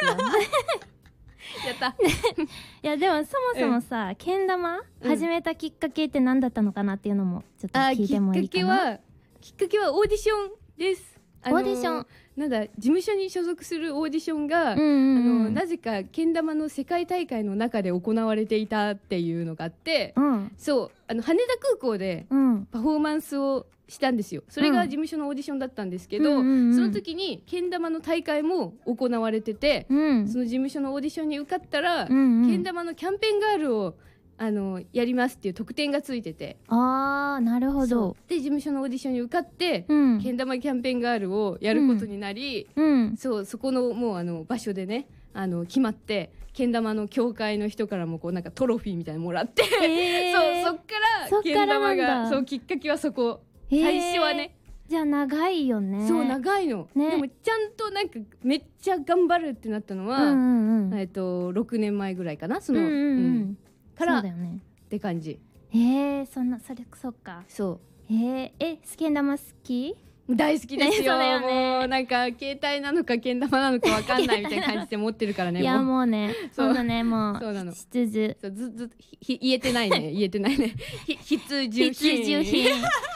よやったいやでもそもそもさ、けん玉始めたきっかけって何だったのかなっていうのもちょっと聞いてもいいかな。 きっかけはオーディションです。 オーディションなんだ、事務所に所属するオーディションが、なぜかけん玉の世界大会の中で行われていたっていうのがあって、そう羽田空港でパフォーマンスをしたんですよ。それが事務所のオーディションだったんですけど、その時にけん玉の大会も行われてて、その事務所のオーディションに受かったら、けん玉のキャンペーンガールをやりますっていう特典がついてて、 あーなるほど。 で事務所のオーディションに受かって、けん玉キャンペーンガールをやることになり、そこのもう場所でね決まって、けん玉の協会の人からもこうなんかトロフィーみたいなのもらって、そっからけん玉がきっかけはそこ、最初はね。 じゃあ長いよね。 そう長いの、でもちゃんとなんかめっちゃ頑張るってなったのは、6年前ぐらいかな、そのからって感じ。 それそっか。 そうけん玉好き？ 大好きですよ。もうなんか携帯なのかけん玉なのかわかんないみたいな感じで持ってるからね。 いやもうね、そうだね、もうそうなの。 必需。 ずっと言えてないね、言えてないね。必需品。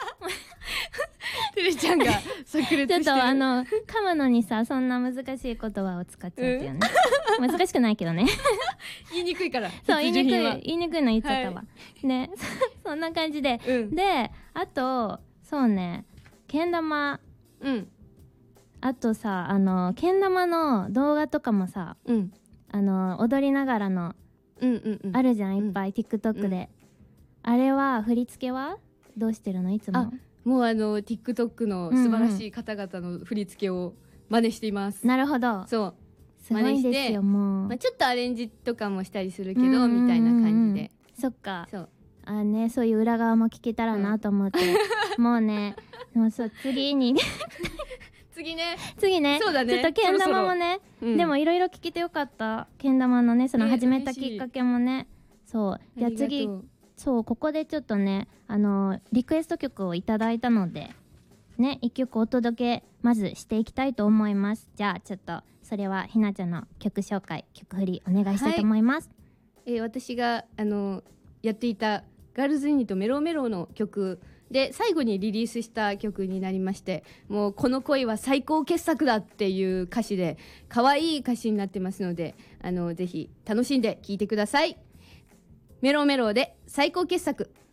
てるちゃんが炸裂してる。 ちょっと噛むのにさ、そんな難しい言葉を使っちゃったよね。難しくないけどね。 言いにくいから。 そう、言いにくいの言っちゃったわ。ね、そんな感じで。で、あとそうね、けん玉、あとさ、けん玉の動画とかもさ、踊りながらのあるじゃん、いっぱい TikTok で。あれは振り付けはどうしてるの？いつももうTikTok の素晴らしい方々の振り付けを真似しています。 なるほど。 そうすごいですよ。もうちょっとアレンジとかもしたりするけどみたいな感じで。 そっか。そういう裏側も聞けたらなと思って、もうね、次ね、 そうだね、 ちょっとけん玉もね、でもいろいろ聞けてよかった。けん玉のね、その始めたきっかけもね。そうじゃあ次、ここでちょっとね、リクエスト曲をいただいたのでね、1曲お届けまずしていきたいと思います。じゃあちょっとそれはひなちゃんの曲紹介、曲振りお願いしたいと思います。 私がやっていたガールズユニットメロメロの曲で最後にリリースした曲になりまして、もうこの恋は最高傑作だっていう歌詞で可愛い歌詞になってますので、ぜひ楽しんで聴いてください。メロメロで最高傑作。